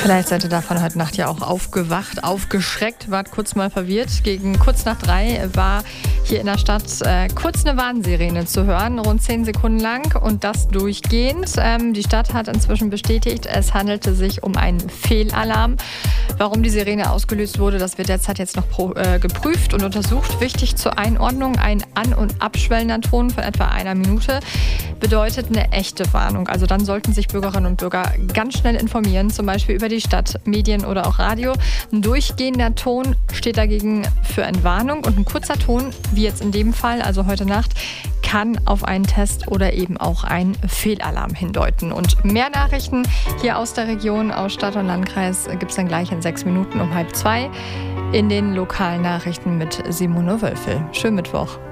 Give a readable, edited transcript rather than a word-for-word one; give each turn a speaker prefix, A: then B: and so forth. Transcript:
A: Vielleicht seid ihr davon heute Nacht ja auch aufgewacht, aufgeschreckt, wart kurz mal verwirrt. Gegen kurz nach 3 war hier in der Stadt kurz eine Warnsirene zu hören, rund 10 Sekunden lang und das durchgehend. Die Stadt hat inzwischen bestätigt, es handelte sich um einen Fehlalarm. Warum die Sirene ausgelöst wurde, das wird derzeit jetzt noch geprüft und untersucht. Wichtig zur Einordnung, ein an- und abschwellender Ton von etwa einer Minute bedeutet eine echte Warnung. Also dann sollten sich Bürgerinnen und Bürger ganz schnell informieren, zum Beispiel über die Stadt, Medien oder auch Radio. Ein durchgehender Ton steht dagegen für Entwarnung und ein kurzer Ton, wie jetzt in dem Fall, also heute Nacht, kann auf einen Test oder eben auch einen Fehlalarm hindeuten. Und mehr Nachrichten hier aus der Region, aus Stadt und Landkreis, gibt es dann gleich in 6 Minuten um 1:30 in den lokalen Nachrichten mit Simone Wölfel. Schönen Mittwoch.